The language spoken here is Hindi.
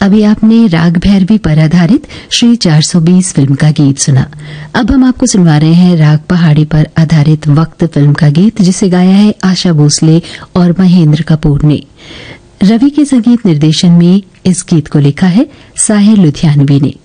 अभी आपने राग भैरवी पर आधारित श्री 420 फिल्म का गीत सुना। अब हम आपको सुनवा रहे हैं राग पहाड़ी पर आधारित वक्त फिल्म का गीत, जिसे गाया है आशा भोसले और महेंद्र कपूर ने। रवि के संगीत निर्देशन में इस गीत को लिखा है साहिर लुधियानवी ने।